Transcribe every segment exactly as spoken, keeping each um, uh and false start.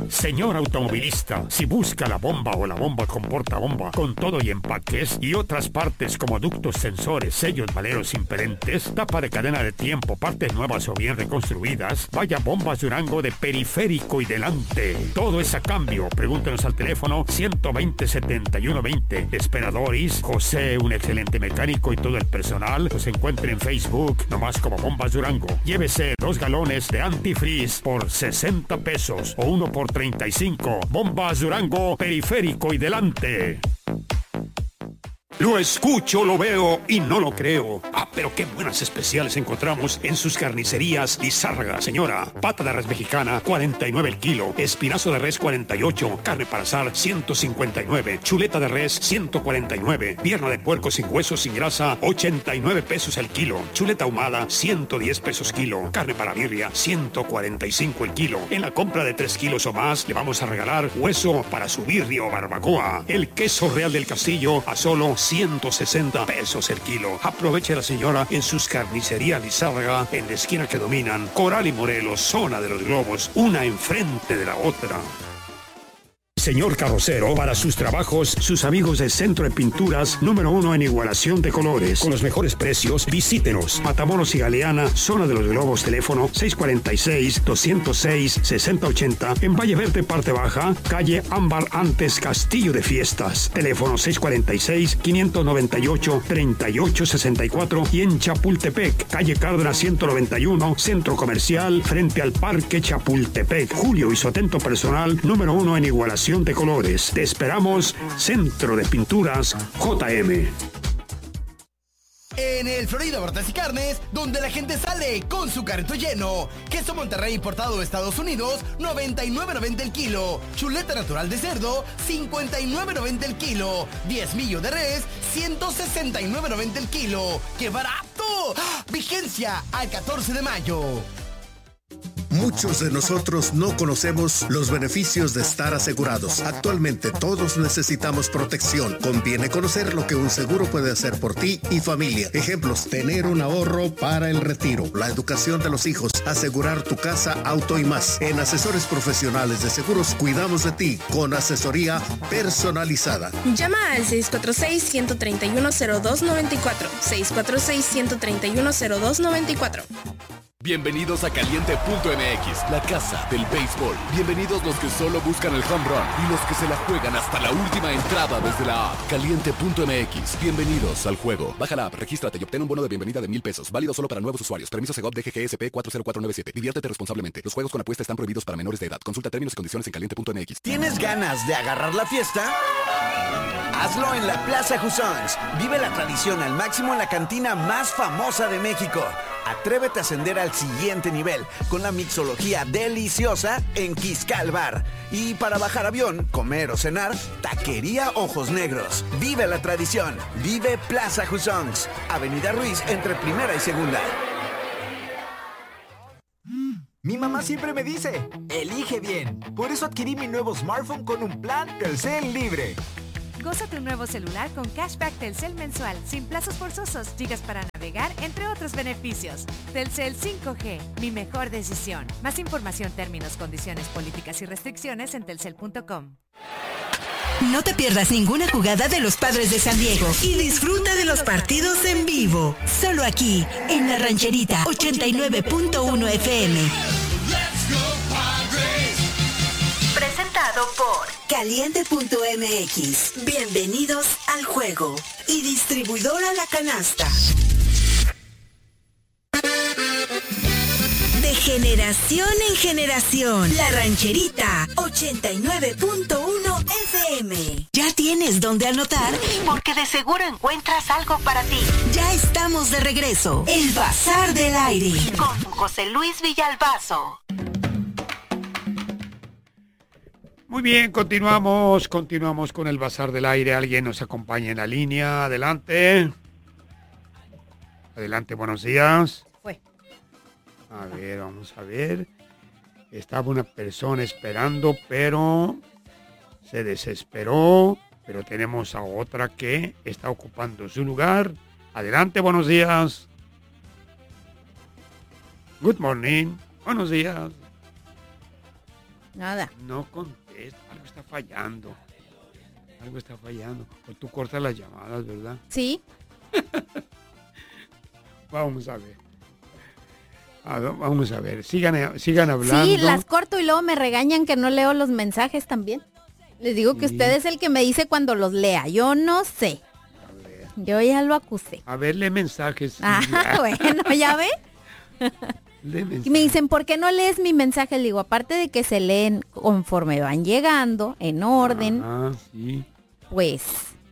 Señor automovilista, si busca la bomba o la bomba con portabomba, con todo y empaques y otras partes como ductos, sensores, sellos, valeros impedentes, tapa de cadena de tiempo, partes nuevas o bien reconstruidas, vaya Bombas Durango de periférico y delante. Todo es a cambio. Pregúntenos al teléfono ciento veinte, setenta y uno veinte. Esperadores, José, un excelente mecánico y todo el personal, los encuentre en Facebook, nomás como Bombas Durango. Llévese dos galones de antifreeze por sesenta pesos o uno por treinta y cinco. Bombas Durango, periférico y delante. Lo escucho, lo veo y no lo creo. Ah, pero qué buenas especiales encontramos en sus carnicerías Lizárraga, señora. Pata de res mexicana, cuarenta y nueve el kilo. Espinazo de res, cuarenta y ocho. Carne para asar, ciento cincuenta y nueve. Chuleta de res, ciento cuarenta y nueve. Pierna de puerco sin huesos, sin grasa, ochenta y nueve pesos el kilo. Chuleta ahumada, ciento diez pesos kilo. Carne para birria, ciento cuarenta y cinco el kilo. En la compra de tres kilos o más, le vamos a regalar hueso para su birria o barbacoa. El queso Real del Castillo a solo ciento sesenta pesos el kilo. Aproveche la señora en sus carnicerías Lizárraga en la esquina que dominan Coral y Morelos, zona de los globos, una enfrente de la otra. Señor carrocero, para sus trabajos, sus amigos del Centro de Pinturas, número uno en igualación de colores. Con los mejores precios, visítenos. Matamoros y Galeana, zona de los globos, teléfono seis cuatro seis, dos cero seis, seis cero ocho cero. En Valle Verde, parte baja, calle Ámbar antes Castillo de Fiestas. Teléfono seis cuatro seis, cinco nueve ocho, tres ocho seis cuatro. Y en Chapultepec, calle Cárdenas ciento noventa y uno, Centro Comercial, frente al Parque Chapultepec. Julio y su atento personal, número uno en igualación de colores. Te esperamos, Centro de Pinturas J M. En el Florida Hortas y Carnes, donde la gente sale con su carrito lleno. Queso Monterrey importado de Estados Unidos, noventa y nueve noventa el kilo. Chuleta natural de cerdo, cincuenta y nueve noventa el kilo. Diezmillo de res, ciento sesenta y nueve noventa el kilo. ¡Qué barato! ¡Ah! Vigencia al catorce de mayo. Muchos de nosotros no conocemos los beneficios de estar asegurados. Actualmente todos necesitamos protección. Conviene conocer lo que un seguro puede hacer por ti y familia. Ejemplos: tener un ahorro para el retiro, la educación de los hijos, asegurar tu casa, auto y más. En Asesores Profesionales de Seguros cuidamos de ti con asesoría personalizada. Llama al seis cuatro seis, uno tres uno, cero dos nueve cuatro. seis cuatro seis, uno tres uno, cero dos nueve cuatro. Bienvenidos a Caliente punto M X, la casa del béisbol. Bienvenidos los que solo buscan el home run y los que se la juegan hasta la última entrada desde la app. Caliente punto M X, bienvenidos al juego. Baja la app, regístrate y obtén un bono de bienvenida de mil pesos. Válido solo para nuevos usuarios. Permiso Segov D G G S P cuatro cero cuatro nueve siete. Diviértete responsablemente. Los juegos con apuesta están prohibidos para menores de edad. Consulta términos y condiciones en Caliente punto M X. ¿Tienes ganas de agarrar la fiesta? Hazlo en la Plaza Husons. Vive la tradición al máximo en la cantina más famosa de México. Atrévete a ascender al siguiente nivel con la mixología deliciosa en Quiscal Bar. Y para bajar avión, comer o cenar, Taquería Ojos Negros. Vive la tradición. Vive Plaza Husons. Avenida Ruiz entre primera y segunda. Mi mamá siempre me dice, elige bien. Por eso adquirí mi nuevo smartphone con un plan Telcel Libre. Goza tu nuevo celular con cashback Telcel mensual, sin plazos forzosos, gigas para navegar, entre otros beneficios. Telcel cinco G, mi mejor decisión. Más información, términos, condiciones, políticas y restricciones en telcel punto com. No te pierdas ninguna jugada de los Padres de San Diego y disfruta de los partidos en vivo. Solo aquí, en La Rancherita, ochenta y nueve punto uno F M. Presentado por Caliente punto M X. Bienvenidos al juego. Y distribuidora La Canasta. De generación en generación. La Rancherita, ochenta y nueve punto uno F M. ¿Ya tienes dónde anotar? Porque de seguro encuentras algo para ti. Ya estamos de regreso. El Bazar del Aire. Con José Luis Villalbazo. Muy bien, continuamos, continuamos con el Bazar del Aire. Alguien nos acompaña en la línea. Adelante. Adelante, buenos días. Fue. A ver, vamos a ver. Estaba una persona esperando, pero se desesperó. Pero tenemos a otra que está ocupando su lugar. Adelante, buenos días. Good morning. Buenos días. Nada. No contesta, algo está fallando. Algo está fallando. O tú cortas las llamadas, ¿verdad? Sí. Vamos a ver. A ver. Vamos a ver. Sigan, sigan hablando. Sí, las corto y luego me regañan que no leo los mensajes también. Les digo que sí. Usted es el que me dice cuando los lea. Yo no sé. A ver. Yo ya lo acusé. A ver, lee mensajes. Ah, bueno, ¿ya ve? Y me dicen, ¿por qué no lees mi mensaje? Le digo, aparte de que se leen conforme van llegando, en orden. Ah, sí. Pues,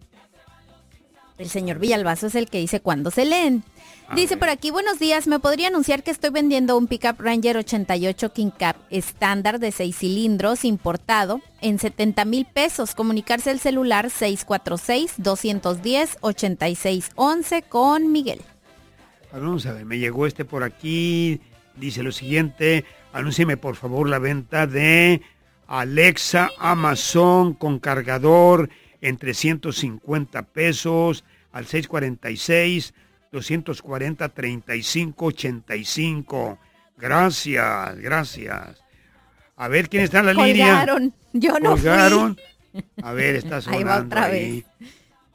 el señor Villalbazo es el que dice cuándo se leen. A dice ver. Por aquí, buenos días, ¿me podría anunciar que estoy vendiendo un Pickup Ranger ochenta y ocho King Cab estándar de seis cilindros importado en setenta mil pesos? Comunicarse el celular seis cuatro seis, dos uno cero, ocho seis uno uno con Miguel. Vamos a ver, me llegó este por aquí, dice lo siguiente, anúncieme por favor la venta de Alexa Amazon con cargador en trescientos cincuenta pesos al seis cuatro seis, dos cuatro cero, tres cinco ocho cinco. Gracias, gracias. A ver, ¿quién está en la Colgaron. línea? Yo no Colgaron. Fui. A ver, está sonando ahí. Va otra ahí. Vez.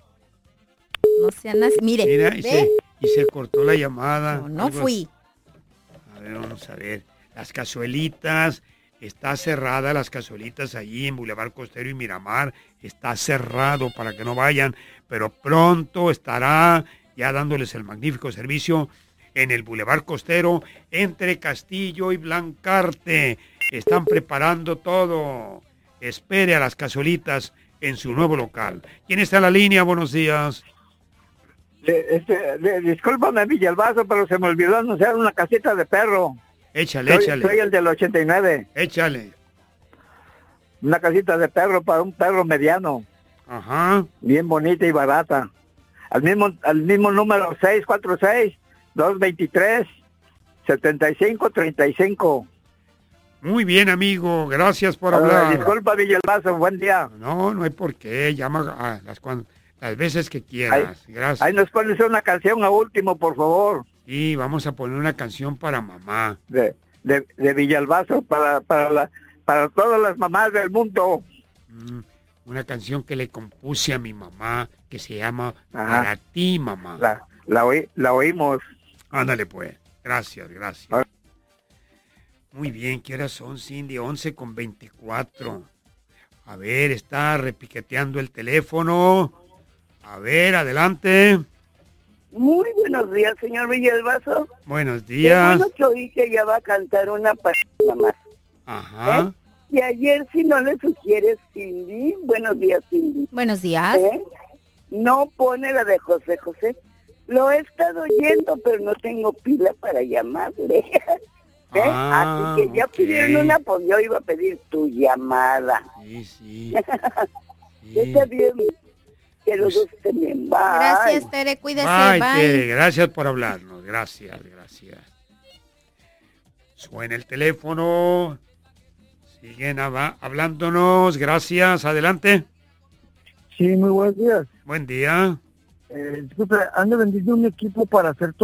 No sean así. Mire. Mira, y se, y se cortó la llamada. No, no fui. A ver, vamos a ver. Las cazuelitas. Está cerrada las cazuelitas allí en Boulevard Costero y Miramar. Está cerrado para que no vayan. Pero pronto estará ya dándoles el magnífico servicio en el Boulevard Costero entre Castillo y Blancarte. Están preparando todo. Espere a las cazuelitas en su nuevo local. ¿Quién está en la línea? Buenos días. Este, de, discúlpame, Villalbazo, pero se me olvidó anunciar una casita de perro. Échale, soy, échale. Soy el del ochenta y nueve. Échale. Una casita de perro para un perro mediano. Ajá. Bien bonita y barata. Al mismo, al mismo número seis cuatro seis, dos dos tres, siete cinco tres cinco. Muy bien, amigo. Gracias por uh, hablar. Disculpa, Villalbazo. Buen día. No, no hay por qué. Llama a las, cuando, las veces que quieras. Ahí, Gracias. Ahí nos pones una canción a último, por favor. Sí, vamos a poner una canción para mamá. De, de, de Villalbazo, para, para, la, para todas las mamás del mundo. Mm, una canción que le compuse a mi mamá, que se llama Ajá. Para ti, mamá. La, la, oí, la oímos. Ándale, pues. Gracias, gracias. Ah. Muy bien, ¿qué horas son, Cindy? once con veinticuatro. A ver, está repiqueteando el teléfono. A ver, adelante. Muy buenos días, señor Villalbazo. Buenos días. Qué bueno que oí que ya va a cantar una partida más. Ajá. ¿Eh? Y ayer, si no le sugieres, Cindy, buenos días, Cindy. Buenos días. ¿Eh? No pone la de José José. Lo he estado oyendo, pero no tengo pila para llamarle. ¿Eh? Ah, así que ya okay. pidieron una, pues yo iba a pedir tu llamada. Sí, sí. sí. Está bien. Que los dos también. Bye. Gracias, Tere, cuídese. Bye, bye. Tere, gracias por hablarnos. Gracias, gracias. Suena el teléfono. Siguen hab- hablándonos. Gracias. Adelante. Sí, muy buenos días. Buen día. Eh, disculpe, ando vendiendo un equipo para hacer todo.